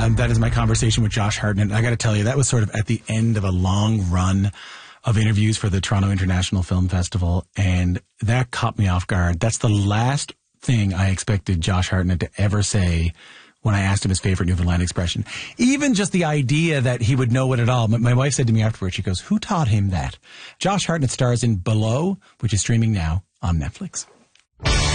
That is my conversation with Josh Hartnett. I got to tell you, that was sort of at the end of a long run of interviews for the Toronto International Film Festival, and that caught me off guard. That's the last thing I expected Josh Hartnett to ever say when I asked him his favorite Newfoundland expression. Even just the idea that he would know it at all. My wife said to me afterwards, she goes, who taught him that? Josh Hartnett stars in Below, which is streaming now on Netflix.